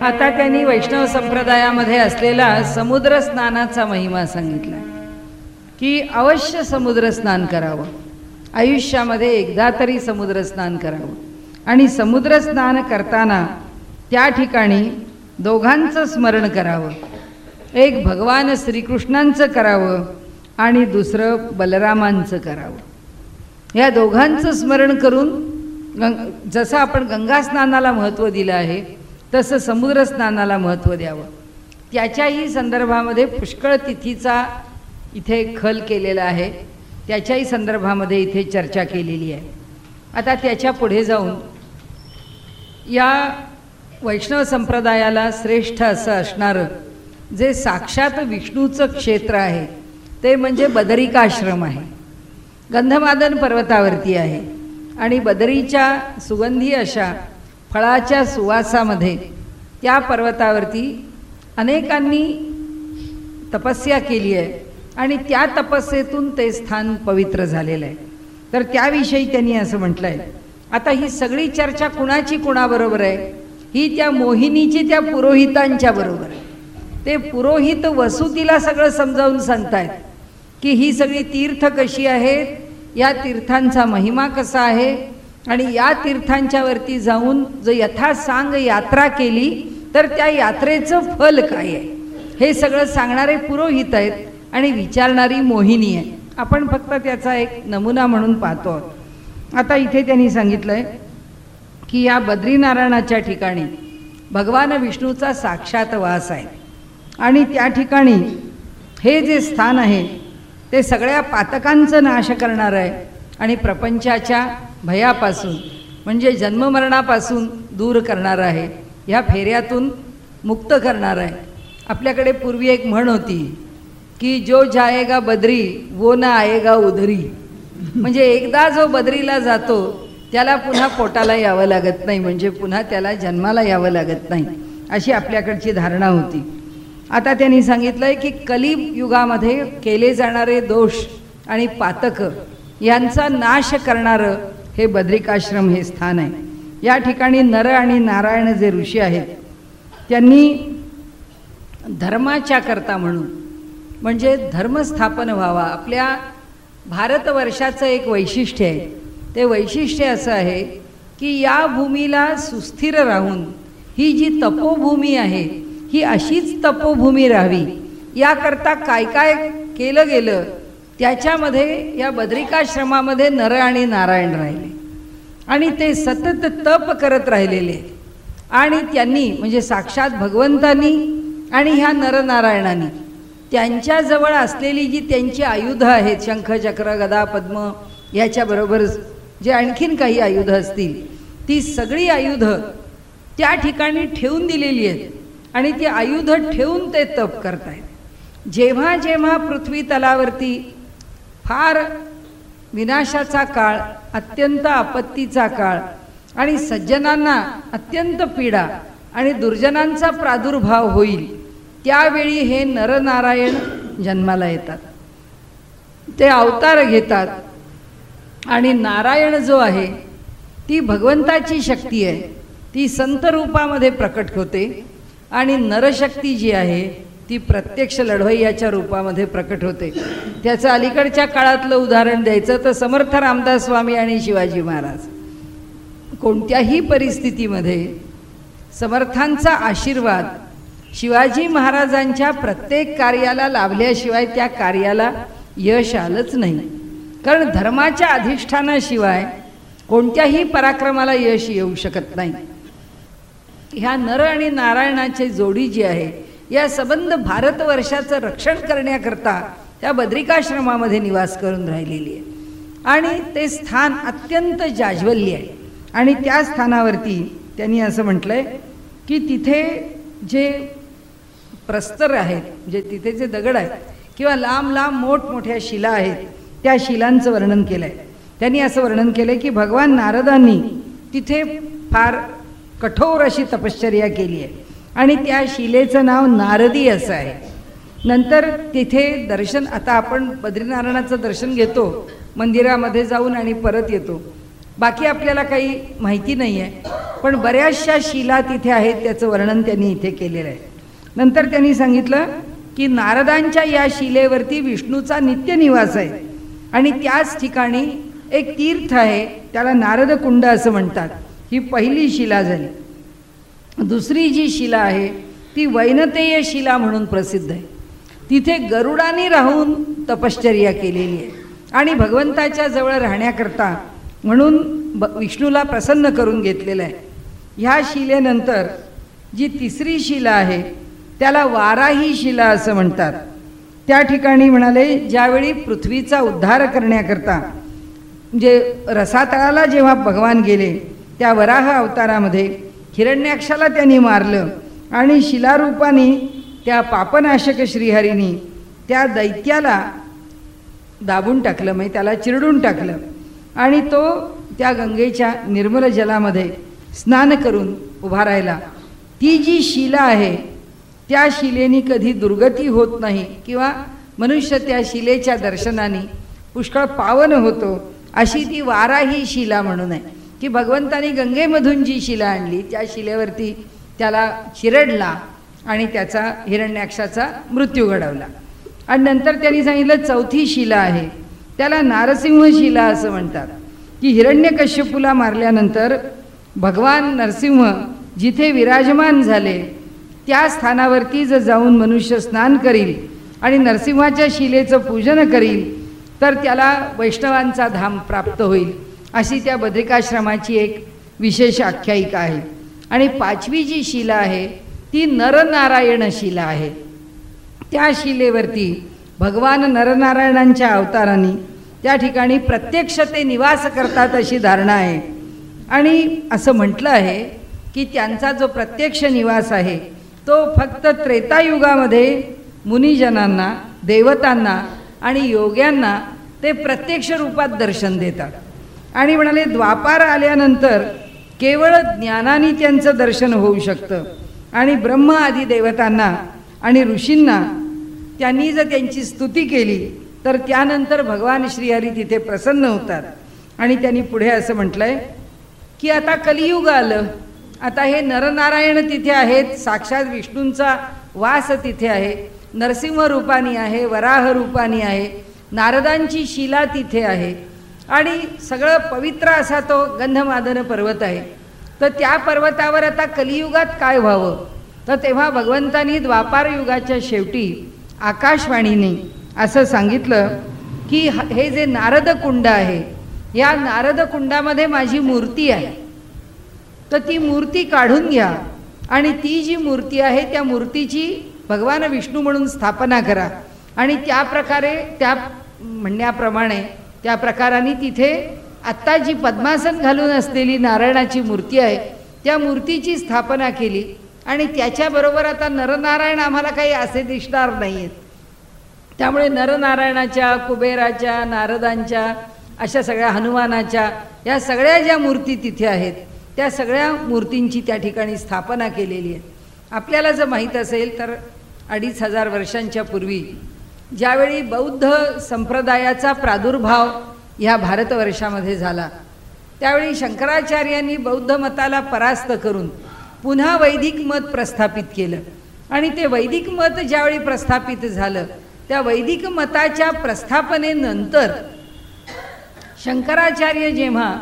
आता त्यांनी वैष्णव संप्रदायामध्ये असलेला समुद्र स्नानाचा महिमा सांगितला की अवश्य समुद्र स्नान करावं, आयुष्यामध्ये एकदा तरी समुद्र स्नान करावं. आणि समुद्र स्नान करताना त्या ठिकाणी दोघांचं स्मरण करावं. एक भगवान श्रीकृष्णांचं करावं आणि दुसरं बलरामांचं करावं. या दोघांचं स्मरण करून जसं आपण गंगा स्नानाला महत्त्व दिलं आहे तसं समुद्र स्नानाला महत्त्व द्यावं. त्याच्याही संदर्भामध्ये पुष्कळ तिथीचा इथे खल केलेला आहे, त्याच्याही संदर्भामध्ये इथे चर्चा केलेली आहे. आता त्याच्या पुढे जाऊन या वैष्णव संप्रदायाला श्रेष्ठ असं असणारं जे साक्षात विष्णूचं क्षेत्र आहे ते म्हणजे बदरिकाश्रम आहे. गंधमादन पर्वतावरती आहे आणि बदरीच्या सुगंधी अशा फळाच्या सुवासामध्ये त्या पर्वतावरती अनेकांनी तपस्या केली आहे आणि त्या तपस्येतून ते स्थान पवित्र झालेलं आहे. तर त्याविषयी त्यांनी असं म्हटलं आहे. आता ही सगळी चर्चा कुणाची कुणाबरोबर आहे? ही त्या मोहिनीची त्या पुरोहितांच्या बरोबर आहे. ते पुरोहित वसुतीला सगळं समजावून सांगतायत की ही सगळी तीर्थ कशी आहेत, या तीर्थांचा महिमा कसा आहे आणि या तीर्थांच्यावरती जाऊन जर यथासांग यात्रा केली तर त्या यात्रेचं फल काय आहे हे सगळं सांगणारे पुरोहित आहेत आणि विचारणारी मोहिनी आहे. आपण फक्त त्याचा एक नमुना म्हणून पाहतो. आता इथे त्यांनी सांगितलं आहे की या बद्रीनारायणाच्या ठिकाणी भगवान विष्णूचा साक्षात वास आहे आणि त्या ठिकाणी हे जे स्थान आहे ते सगळ्या पातकांचं नाश करणार आहे आणि प्रपंचाच्या भयापासून म्हणजे जन्ममरणापासून दूर करणार आहे, ह्या फेऱ्यातून मुक्त करणार आहे. आपल्याकडे पूर्वी एक म्हण होती की जो जाएगा बद्री वो ना आएगा उधरी. म्हणजे एकदा जो बद्रीला जातो त्याला पुन्हा पोटाला यावं लागत नाही, म्हणजे पुन्हा त्याला जन्माला यावं लागत नाही, अशी आपल्याकडची धारणा होती. आता त्यांनी सांगितलं आहे की कलियुगामध्ये केले जाणारे दोष आणि पातक यांचा नाश करणारं हे बद्रिकाश्रम हे स्थान आहे. या ठिकाणी नर आणि नारायण जे ऋषी आहेत त्यांनी धर्माच्या करता म्हणून म्हणजे धर्मस्थापन व्हावा. आपल्या भारतवर्षाचं एक वैशिष्ट्य आहे. ते वैशिष्ट्य असं आहे की या भूमीला सुस्थिर राहून ही जी तपोभूमी आहे ही अशीच तपोभूमी राहावी याकरता काय काय केलं गेलं त्याच्यामध्ये या बद्रिकाश्रमामध्ये नर आणि नारायण राहिले आणि ते सतत तप करत राहिलेले आणि त्यांनी म्हणजे साक्षात भगवंतांनी आणि ह्या नरनारायणांनी त्यांच्याजवळ असलेली जी त्यांची आयुधं आहेत, शंख चक्र गदा पद्म याच्याबरोबर जे आणखीन काही आयुधं असतील ती सगळी आयुधं त्या ठिकाणी ठेवून दिलेली आहेत आणि ती आयुधं ठेवून ते तप करतायत. जेव्हा जेव्हा पृथ्वी तलावरती फार विनाशाचा काळ, अत्यंत आपत्तीचा काळ आणि सज्जनांना अत्यंत पीडा आणि दुर्जनांचा प्रादुर्भाव होईल त्यावेळी हे नरनारायण जन्माला येतात. ते अवतार घेतात आणि नारायण जो आहे ती भगवंताची शक्ती आहे, ती संत रूपामध्ये प्रकट होते आणि नरशक्ती जी आहे ती प्रत्यक्ष लढवय्याच्या रूपामध्ये प्रकट होते. त्याचं अलीकडच्या काळातलं उदाहरण द्यायचं तर समर्थ रामदास स्वामी आणि शिवाजी महाराज कोणत्याही परिस्थितीमध्ये समर्थांचा आशीर्वाद शिवाजी महाराजांच्या प्रत्येक कार्याला लाभल्याशिवाय त्या कार्याला यश आलंच नाही. कारण धर्माच्या अधिष्ठानाशिवाय कोणत्याही पराक्रमाला यश येऊ शकत नाही. ह्या नर आणि नारायणाची जोडी जी आहे या संबंध भारतवर्षाचं रक्षण करण्याकरता त्या बद्रिकाश्रमामध्ये निवास करून राहिलेली आहे आणि ते स्थान अत्यंत जाज्वल्य आहे. आणि त्या स्थानावरती त्यांनी असं म्हटलंय की तिथे जे प्रस्तर आहेत म्हणजे तिथे जे दगड आहेत किंवा लांब लांब मोठमोठ्या शिला आहेत त्या शिलांचं वर्णन केलं आहे. त्यांनी असं वर्णन केलं की भगवान नारदांनी तिथे फार कठोर अशी तपश्चर्या केली आहे आणि त्या शिलेचं नाव नारदी असं आहे. नंतर तिथे दर्शन, आता आपण बद्रीनारायणाचं दर्शन घेतो मंदिरामध्ये जाऊन आणि परत येतो बाकी आपल्याला काही माहिती नाही आहे, पण बऱ्याचशा शिला तिथे आहेत, त्याचं वर्णन त्यांनी इथे केलेलं आहे. नंतर त्यांनी सांगितलं की नारदांच्या या शिलेवरती विष्णूचा नित्य निवास आहे आणि त्याच ठिकाणी एक तीर्थ आहे, त्याला नारदकुंड असं म्हणतात. ही पहिली शिला झाली. दुसरी जी शिला आहे ती वैनतेय शिला म्हणून प्रसिद्ध आहे. तिथे गरुडाने राहून तपश्चर्या केलेली आहे आणि भगवंताच्या जवळ राहण्याकरता म्हणून विष्णूला प्रसन्न करून घेतलेलं आहे. ह्या शिलेनंतर जी तिसरी शिला आहे त्याला वाराही शिला असं म्हणतात. त्या ठिकाणी म्हणाले ज्यावेळी पृथ्वीचा उद्धार करण्याकरता म्हणजे रसातळाला जेव्हा भगवान गेले त्या वराह अवतारामध्ये हिरण्याक्षाला त्यांनी मारलं आणि शिलारूपाने त्या पापनाशक श्रीहरीनी त्या दैत्याला दाबून टाकलं, म्हणजे त्याला चिरडून टाकलं आणि तो त्या गंगेच्या निर्मल जलामध्ये स्नान करून उभा राहिला. ती जी शिला आहे त्या शिलेनी कधी दुर्गती होत नाही किंवा मनुष्य त्या शिलेच्या दर्शनाने पुष्कळ पावन होतो, अशी ती वाराही शिला म्हणून आहे की भगवंतानी गंगेमधून जी शिला आणली त्या शिलेवरती त्याला चिरडला आणि त्याचा हिरण्याक्षाचा मृत्यू घडवला. आणि नंतर त्यांनी सांगितलं चौथी शिला आहे त्याला नारसिंह शिला असं म्हणतात की हिरण्यकश्यपूला मारल्यानंतर भगवान नरसिंह जिथे विराजमान झाले त्या स्थानावरती जर जाऊन मनुष्य स्नान करील आणि नरसिंहाच्या शिलेचं पूजन करील तर त्याला वैष्णवांचा धाम प्राप्त होईल, अशी त्या बद्रिकाश्रमाची एक विशेष आख्यायिका आहे. आणि पाचवी जी शिला आहे ती नरनारायण शिला आहे. त्या शिलेवरती भगवान नरनारायणांच्या अवतारांनी त्या ठिकाणी प्रत्यक्ष ते निवास करतात अशी धारणा आहे. आणि असं म्हटलं आहे की त्यांचा जो प्रत्यक्ष निवास आहे तो फक्त त्रेतायुगामध्ये मुनिजनांना, देवतांना आणि योग्यांना ते प्रत्यक्ष रूपात दर्शन देतात. आणि म्हणाले द्वापार आल्यानंतर केवळ ज्ञानाने त्यांचं दर्शन होऊ शकतं आणि ब्रह्म आदी देवतांना आणि ऋषींना त्यांनी जर त्यांची स्तुती केली तर त्यानंतर भगवान श्रीहरी तिथे प्रसन्न होतात. आणि त्यांनी पुढे असं म्हटलंय की आता कलियुग आलं, आता हे नरनारायण तिथे आहेत, साक्षात विष्णूंचा वास तिथे आहे, नरसिंह रूपानी आहे, वराह रूपानी आहे, नारदांची शिला तिथे आहे आणि सगळं पवित्र असा तो गंधमादन पर्वत आहे. तर त्या पर्वतावर आता कलियुगात काय व्हावं, तर तेव्हा भगवंतांनी द्वापार युगाच्या शेवटी आकाशवाणीने असं सांगितलं की हे जे नारदकुंड आहे या नारदकुंडामध्ये माझी मूर्ती आहे, तर ती मूर्ती काढून घ्या आणि ती जी मूर्ती आहे त्या मूर्तीची भगवान विष्णू म्हणून स्थापना करा. आणि त्या प्रकारे त्या म्हणण्याप्रमाणे त्या प्रकाराने तिथे आत्ता जी पद्मासन घालून असलेली नारायणाची मूर्ती आहे त्या मूर्तीची स्थापना केली. आणि त्याच्याबरोबर आता नरनारायण आम्हाला काही असे दिसणार नाही आहेत, त्यामुळे नरनारायणाच्या, कुबेराच्या, नारदांच्या, अशा सगळ्या हनुमानाच्या या सगळ्या ज्या मूर्ती तिथे आहेत त्या सगळ्या मूर्तींची त्या ठिकाणी स्थापना केलेली आहे. आपल्याला जर माहीत असेल तर 2500 वर्षांच्या पूर्वी ज्यावेळी बौद्ध संप्रदायाचा प्रादुर्भाव ह्या भारतवर्षामध्ये झाला त्यावेळी शंकराचार्यांनी बौद्ध मताला परास्त करून पुन्हा वैदिक मत प्रस्थापित केलं. आणि ते वैदिक मत ज्यावेळी प्रस्थापित झालं त्या वैदिक मताच्या प्रस्थापनेनंतर शंकराचार्य जेव्हा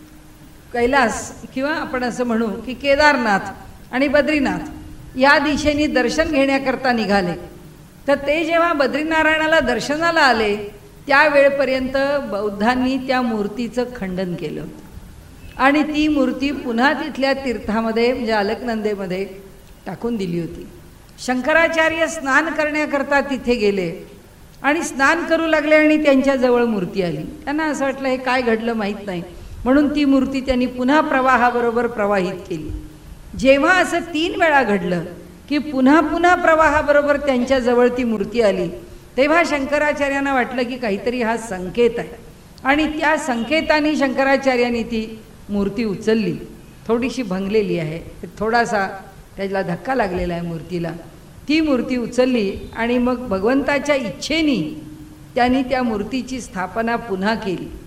कैलास किंवा आपण असं म्हणू की केदारनाथ आणि बद्रीनाथ या दिशेने दर्शन घेण्याकरता निघाले, तर ते जेव्हा बद्रीनारायणाला दर्शनाला आले त्यावेळपर्यंत बौद्धांनी त्या मूर्तीचं खंडन केलं आणि ती मूर्ती पुन्हा तिथल्या तीर्थामध्ये म्हणजे अलकनंदेमध्ये टाकून दिली होती. शंकराचार्य स्नान करण्याकरता तिथे गेले आणि स्नान करू लागले आणि त्यांच्याजवळ मूर्ती आली. त्यांना असं वाटलं हे काय घडलं माहीत नाही, म्हणून ती मूर्ती त्यांनी पुन्हा प्रवाहाबरोबर प्रवाहित केली. जेव्हा असं 3 वेळा घडलं की पुन्हा पुन्हा प्रवाहाबरोबर त्यांच्याजवळ ती मूर्ती आली तेव्हा शंकराचार्यांना वाटलं की काहीतरी हा संकेत आहे. आणि त्या संकेताने शंकराचार्यांनी ती मूर्ती उचलली. थोडीशी भंगलेली आहे, थोडासा त्याला धक्का लागलेला आहे मूर्तीला. ती मूर्ती उचलली आणि मग भगवंताच्या इच्छेने त्यांनी त्या मूर्तीची स्थापना पुन्हा केली.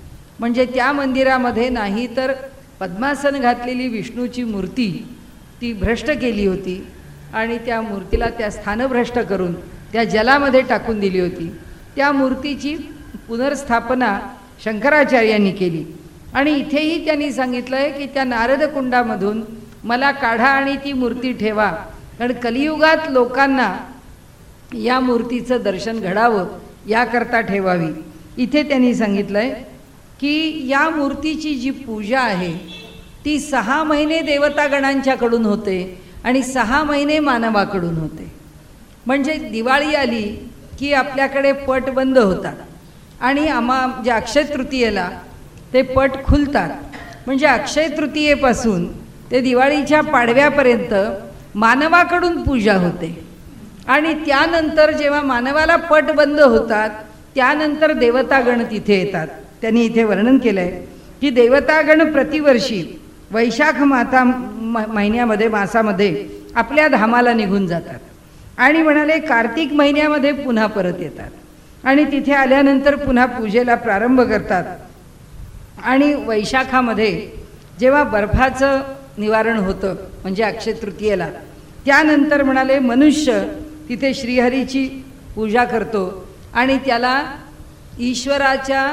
म्हणजे त्या मंदिरामध्ये नाही तर पद्मासन घातलेली विष्णूची मूर्ती ती भ्रष्ट केली होती आणि त्या मूर्तीला त्या स्थानभ्रष्ट करून त्या जलामध्ये टाकून दिली होती. त्या मूर्तीची पुनर्स्थापना शंकराचार्यांनी केली आणि इथेही त्यांनी सांगितलं आहे की त्या नारद कुंडामधून मला काढा आणि ती मूर्ती ठेवा, कारण कलियुगात लोकांना या मूर्तीचं दर्शन घडावं याकरता ठेवावी. इथे त्यांनी सांगितलं आहे की या मूर्तीची जी पूजा आहे ती 6 महिने देवतागणांच्याकडून होते आणि 6 महिने मानवाकडून होते. म्हणजे दिवाळी आली की आपल्याकडे पट बंद होतात आणि जे अक्षय तृतीयेला ते पट खुलतात. म्हणजे अक्षय तृतीयेपासून ते दिवाळीच्या पाडव्यापर्यंत मानवाकडून पूजा होते आणि त्यानंतर जेव्हा मानवाला पट बंद होतात त्यानंतर देवतागण तिथे येतात. त्यांनी इथे वर्णन केलं आहे की देवतागण प्रतिवर्षी वैशाख महिन्यामध्ये मासामध्ये आपल्या धामाला निघून जातात आणि म्हणाले कार्तिक महिन्यामध्ये पुन्हा परत येतात आणि तिथे आल्यानंतर पुन्हा पूजेला प्रारंभ करतात. आणि वैशाखामध्ये जेव्हा बर्फाचं निवारण होतं म्हणजे अक्षय तृतीयेला, त्यानंतर म्हणाले मनुष्य तिथे श्रीहरीची पूजा करतो आणि त्याला ईश्वराच्या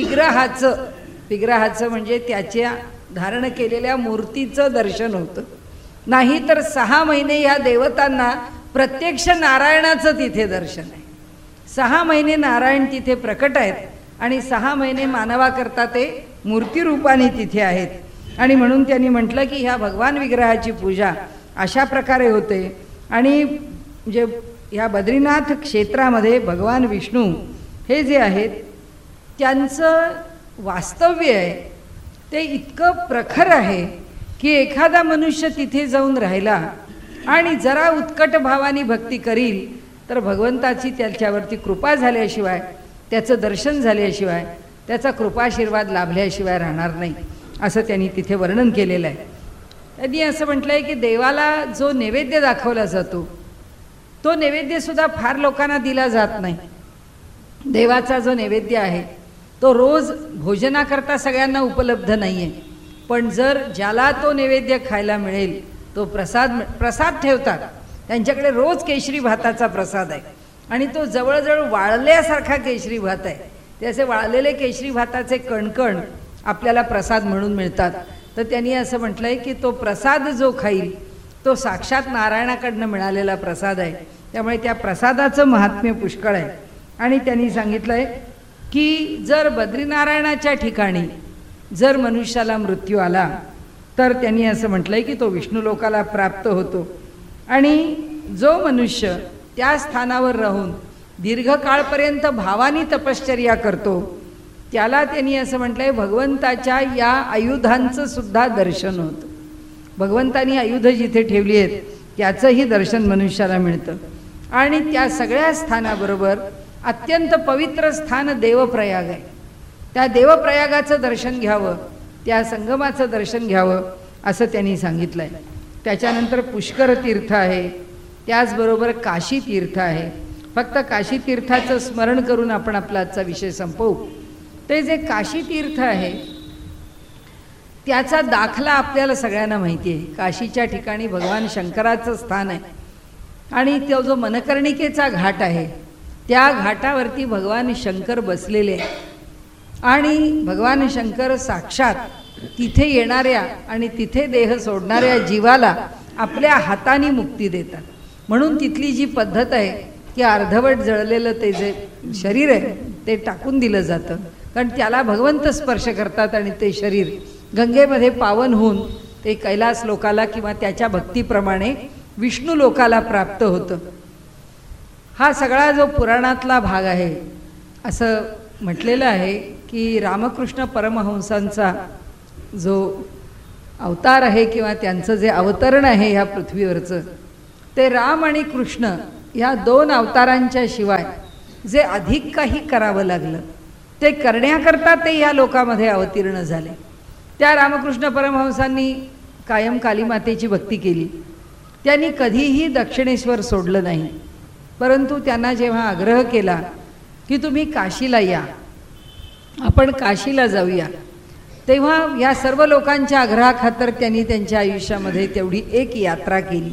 विग्रहाचं म्हणजे त्याच्या धारण केलेल्या मूर्तीचं दर्शन होतं. नाही तर 6 महिने ह्या देवतांना प्रत्यक्ष नारायणाचं तिथे दर्शन आहे. 6 महिने नारायण तिथे प्रकट आहेत आणि 6 महिने मानवाकरता ते मूर्तिरूपाने तिथे आहेत. आणि म्हणून त्यांनी म्हटलं की ह्या भगवान विग्रहाची पूजा अशा प्रकारे होते. आणि जे ह्या बद्रीनाथ क्षेत्रामध्ये भगवान विष्णू हे जे आहेत त्यांचं वास्तव्य आहे ते इतकं प्रखर आहे की एखादा मनुष्य तिथे जाऊन राहिला आणि जरा उत्कट भावाने भक्ती करील तर भगवंताची त्याच्यावरती कृपा झाल्याशिवाय, त्याचं दर्शन झाल्याशिवाय, त्याचा कृपाशीर्वाद लाभल्याशिवाय राहणार नाही, असं त्यांनी तिथे वर्णन केलेलं आहे. त्यांनी असं म्हटलं आहे की देवाला जो नैवेद्य दाखवला जातो तो नैवेद्यसुद्धा फार लोकांना दिला जात नाही. देवाचा जो नैवेद्य आहे तो रोज भोजनाकरता सगळ्यांना उपलब्ध नाही आहे, पण जर ज्याला तो नैवेद्य खायला मिळेल तो प्रसाद ठेवतात. त्यांच्याकडे रोज केशरी भाताचा प्रसाद आहे आणि तो जवळजवळ वाळल्यासारखा केशरी भात आहे. ते असे वाळलेले केशरी भाताचे कणकण आपल्याला प्रसाद म्हणून मिळतात. तर त्यांनी असं म्हटलं आहे की तो प्रसाद जो खाईल तो साक्षात नारायणाकडनं मिळालेला प्रसाद आहे. त्यामुळे त्या प्रसादाचं महात्म्य पुष्कळ आहे. आणि त्यांनी सांगितलं आहे की जर बद्रीनारायणाच्या ठिकाणी जर मनुष्याला मृत्यू आला तर त्यांनी असं म्हटलं आहे की तो विष्णू लोकाला प्राप्त होतो. आणि जो मनुष्य त्या स्थानावर राहून दीर्घकाळपर्यंत भावानी तपश्चर्या करतो त्याला त्यांनी असं म्हटलं आहे भगवंताच्या या आयुधांचं सुद्धा दर्शन होतं. भगवंतानी आयुधं जिथे ठेवली आहेत त्याचंही दर्शन मनुष्याला मिळतं. आणि त्या सगळ्या स्थानाबरोबर अत्यंत पवित्र स्थान देवप्रयाग आहे. त्या देवप्रयागाचं दर्शन घ्यावं, त्या संगमाचं दर्शन घ्यावं असं त्यांनी सांगितलं आहे. त्याच्यानंतर पुष्कर तीर्थ आहे, त्याचबरोबर काशी तीर्थ आहे. फक्त काशी तीर्थाचं स्मरण करून आपण आपला आजचा विषय संपवू. ते जे काशी तीर्थ आहे त्याचा दाखला आपल्याला सगळ्यांना माहिती आहे. काशीच्या ठिकाणी भगवान शंकराचं स्थान आहे आणि तो जो मनकर्णिकेचा घाट आहे त्या घाटावरती भगवान शंकर बसलेले आणि भगवान शंकर साक्षात तिथे येणाऱ्या आणि तिथे देह सोडणाऱ्या जीवाला आपल्या हाताने मुक्ती देतात. म्हणून तिथली जी पद्धत आहे की अर्धवट जळलेलं ते जे शरीर आहे ते टाकून दिलं जातं, कारण त्याला भगवंत स्पर्श करतात आणि ते शरीर गंगेमध्ये पावन होऊन ते कैलास लोकाला किंवा त्याच्या भक्तीप्रमाणे विष्णू लोकाला प्राप्त होतं. हा सगळा जो पुराणातला भाग आहे असं म्हटलेलं आहे की रामकृष्ण परमहंसांचा जो अवतार आहे किंवा त्यांचं जे अवतरण आहे ह्या पृथ्वीवरचं ते राम आणि कृष्ण ह्या 2 अवतारांच्या शिवाय जे अधिक काही करावं लागलं ते करण्याकरता ते ह्या लोकामध्ये अवतीर्ण झाले. त्या रामकृष्ण परमहंसांनी कायम कालीमातेची भक्ती केली. त्यांनी कधीही दक्षिणेश्वर सोडलं नाही, परंतु त्यांना जेव्हा आग्रह केला की तुम्ही काशीला या आपण काशीला जाऊया, तेव्हा या सर्व लोकांच्या आग्रहाखातर त्यांनी त्यांच्या आयुष्यामध्ये तेवढी एक यात्रा केली.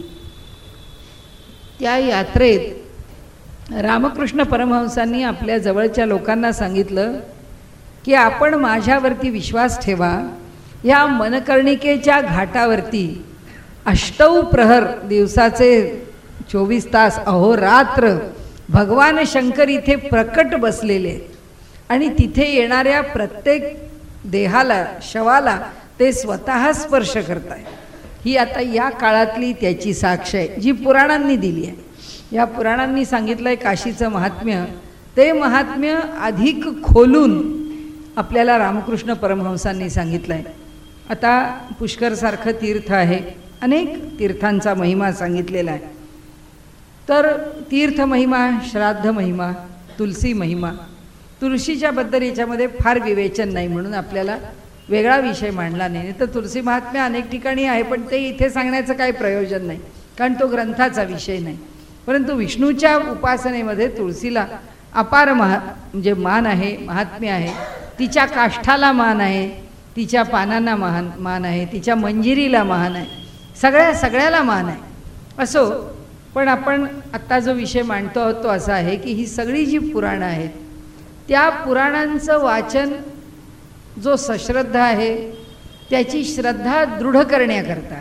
त्या यात्रेत रामकृष्ण परमहंसांनी आपल्या जवळच्या लोकांना सांगितलं की आपण माझ्यावरती विश्वास ठेवा, या मनकर्णिकेच्या घाटावरती अष्टौ प्रहर, दिवसाचे 24 तास अहोरात्र भगवान शंकर इथे प्रकट बसलेले आहेत आणि तिथे येणाऱ्या प्रत्येक देहाला, शवाला ते स्वतः स्पर्श करताय. ही आता या काळातली त्याची साक्ष आहे जी पुराणांनी दिली आहे. या पुराणांनी सांगितलं आहे काशीचं महात्म्य. ते महात्म्य अधिक खोलून आपल्याला रामकृष्ण परमहंसांनी सांगितलं आहे. आता पुष्करसारखं तीर्थ आहे, अनेक तीर्थांचा महिमा सांगितलेला आहे. तर तीर्थ महिमा, श्राद्ध महिमा, तुलसी महिमा. तुळशीच्या बद्दल याच्यामध्ये फार विवेचन नाही म्हणून आपल्याला वेगळा विषय मांडला नाही. तर तुलसी महात्म्य अनेक ठिकाणी आहे, पण ते इथे सांगण्याचं काही प्रयोजन नाही, कारण तो ग्रंथाचा विषय नाही. परंतु विष्णूच्या उपासनेमध्ये तुळशीला अपार म्हणजे मान आहे, महात्म्य आहे. तिच्या काष्ठाला मान आहे, तिच्या पानांना मान आहे, तिच्या मंजिरीला मान आहे, सगळ्याला मान आहे. असो, पण आपण आत्ता जो विषय मांडतो आहोत तो असा आहे की ही सगळी जी पुराणं आहेत त्या पुराणांचं वाचन जो सश्रद्धा आहे त्याची श्रद्धा दृढ करण्याकरता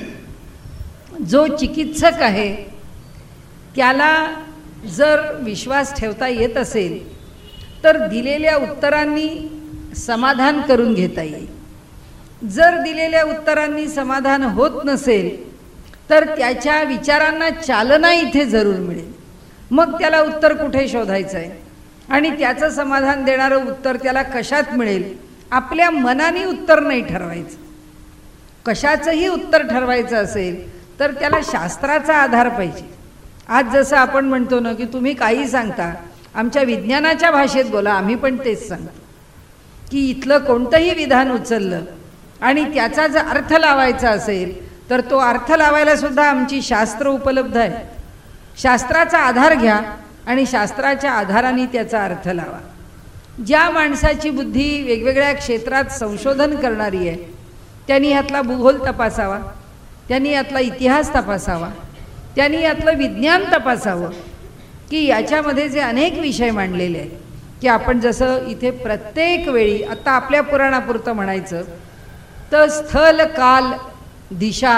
आहे. जो चिकित्सक आहे त्याला जर विश्वास ठेवता येत असेल तर दिलेल्या उत्तरांनी समाधान करून घेता येईल. जर दिलेल्या उत्तरांनी समाधान होत नसेल तर त्याच्या विचारांना चालना इथे जरूर मिळेल. मग त्याला उत्तर कुठे शोधायचं आहे आणि त्याचं समाधान देणारं उत्तर त्याला कशात मिळेल. आपल्या मनाने उत्तर नाही ठरवायचं. कशाचंही उत्तर ठरवायचं असेल तर त्याला शास्त्राचा आधार पाहिजे. आज जसं आपण म्हणतो ना की तुम्ही काही सांगता, आमच्या विज्ञानाच्या भाषेत बोला, आम्ही पण तेच सांगतो की इथलं कोणतंही विधान उचललं आणि त्याचा जर अर्थ लावायचा असेल तर तो अर्थ लावायला सुद्धा आमची शास्त्र उपलब्ध आहे. शास्त्राचा आधार घ्या आणि शास्त्राच्या आधाराने त्याचा अर्थ लावा. ज्या माणसाची बुद्धी वेगवेगळ्या क्षेत्रात संशोधन करणारी आहे त्यांनी यातला भूगोल तपासावा, त्यांनी यातला इतिहास तपासावा, त्यांनी यातलं विज्ञान तपासावं की याच्यामध्ये जे अनेक विषय मांडलेले आहेत की आपण जसं इथे प्रत्येक वेळी आता आपल्या पुराणापुरतं म्हणायचं तर स्थल, काल, दिशा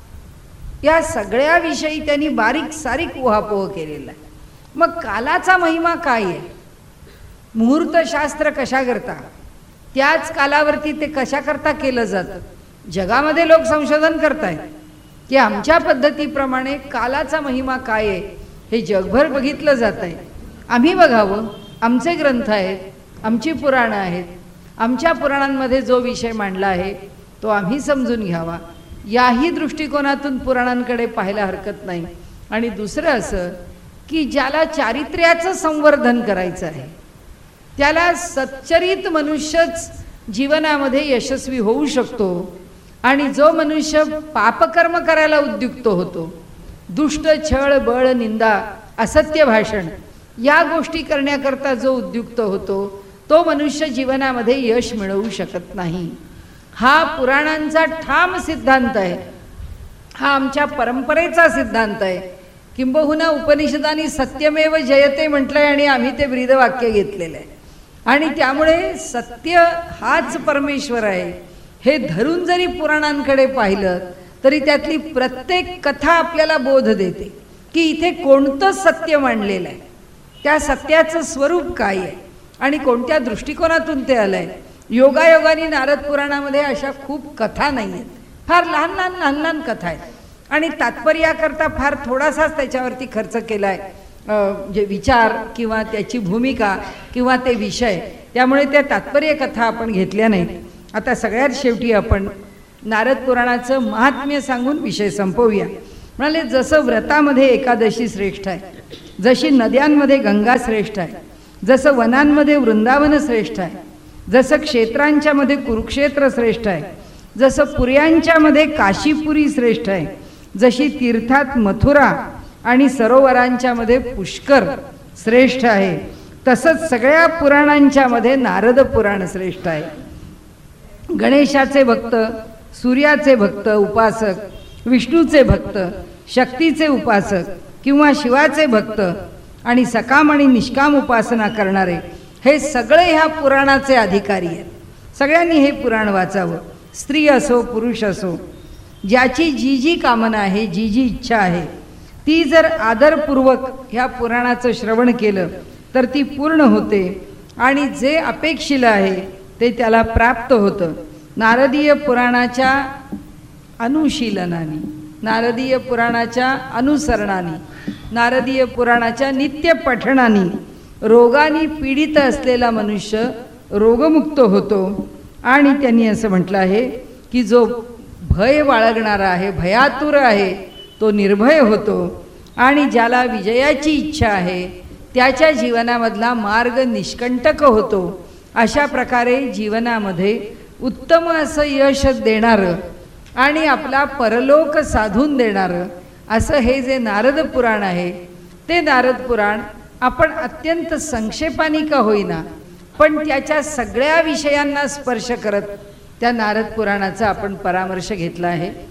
या सगळ्या विषयी त्यांनी बारीक सारीक उहापोह केलेला आहे. मग कालाचा महिमा काय आहे, मुहूर्तशास्त्र कशा करता, त्याच कालावरती ते कशा करता केलं जातं. जगामध्ये लोक संशोधन करतायत की आमच्या पद्धतीप्रमाणे कालाचा महिमा काय आहे हे जगभर बघितलं जात आहे. आम्ही बघावं, आमचे ग्रंथ आहेत, आमची पुराणं आहेत, आमच्या पुराणांमध्ये जो विषय मांडला आहे तो आम्ही समजून घ्यावा. याही दृष्टिकोनातून पुराणांकडे पाहायला हरकत नाही. आणि दुसरं असं की ज्याला चारित्र्याचं संवर्धन करायचं आहे त्याला सच्चरित मनुष्यच जीवनामध्ये यशस्वी होऊ शकतो. आणि जो मनुष्य पापकर्म करायला उद्युक्त होतो, दुष्ट, छळ, बळ, निंदा, असत्य भाषण या गोष्टी करण्याकरता जो उद्युक्त होतो तो मनुष्य जीवनामध्ये यश मिळवू शकत नाही. हा पुराणांचा ठाम सिद्धांत आहे, हा आमच्या परंपरेचा सिद्धांत आहे. किंबहुना उपनिषदांनी सत्यमेव जयते म्हटलंय आणि आम्ही ते ब्रीदवाक्य घेतलेलं आहे. आणि त्यामुळे सत्य हाच परमेश्वर आहे हे धरून जरी पुराणांकडे पाहिलं तरी त्यातली प्रत्येक कथा आपल्याला बोध देते की इथे कोणतं सत्य मांडलेलं आहे, त्या सत्याचं स्वरूप काय आहे आणि कोणत्या दृष्टिकोनातून ते आलंय. योगायोगाने नारद पुराणामध्ये अशा खूप कथा नाही आहेत, फार लहान लहान कथा आहेत आणि तात्पर्याकरता फार थोडासाच त्याच्यावरती खर्च केला आहे, जे विचार किंवा त्याची भूमिका किंवा ते विषय. त्यामुळे त्या तात्पर्य कथा आपण घेतल्या नाहीत. आता सगळ्यात शेवटी आपण नारद पुराणाचं महात्म्य सांगून विषय संपवूया. म्हणाले जसं व्रतामध्ये एकादशी श्रेष्ठ आहे, जशी नद्यांमध्ये गंगा श्रेष्ठ आहे, जसं वनांमध्ये वृंदावन श्रेष्ठ आहे, जसं क्षेत्रांच्या मध्ये कुरुक्षेत्र श्रेष्ठ आहे, जसं पुर्यांच्या मध्ये काशीपुरी श्रेष्ठ आहे, जशी तीर्थात मथुरा आणि सरोवरांच्या मध्ये पुष्कर श्रेष्ठ आहे, तसंच सगळ्या पुराणांच्या मध्ये नारद पुराण श्रेष्ठ आहे. गणेशाचे भक्त, सूर्याचे भक्त उपासक, विष्णूचे भक्त, शक्तीचे उपासक किंवा शिवाचे भक्त आणि सकाम आणि निष्काम उपासना करणारे हे सगळे ह्या पुराणाचे अधिकारी आहेत. सगळ्यांनी हे पुराण वाचावं. स्त्री असो पुरुष असो, ज्याची जी जी कामना आहे, जी जी इच्छा आहे, ती जर आदरपूर्वक ह्या पुराणाचं श्रवण केलं तर ती पूर्ण होते आणि जे अपेक्षिलं आहे ते त्याला प्राप्त होतं. नारदीय पुराणाच्या अनुशीलनाने, नारदीय पुराणाच्या अनुसरणाने, नारदीय पुराणाच्या नित्य पठणाने रोगाने पीडित असलेला मनुष्य रोगमुक्त होतो. आणि त्यांनी असं म्हटलं आहे की जो भय बाळगणारा आहे, भयातुर आहे, तो निर्भय होतो आणि ज्याला विजयाची इच्छा आहे त्याच्या जीवनामधला मार्ग निष्कंटक होतो. अशा प्रकारे जीवनामध्ये उत्तम असं यश देणारं आणि आपला परलोक साधून देणारं असं हे जे नारद पुराण आहे, ते नारद पुराण आपण अत्यंत संक्षेपाने का होईना पण त्याच्या सगळ्या विषयांना स्पर्श करत त्या नारद पुराणाचा आपण परामर्श घेतला आहे.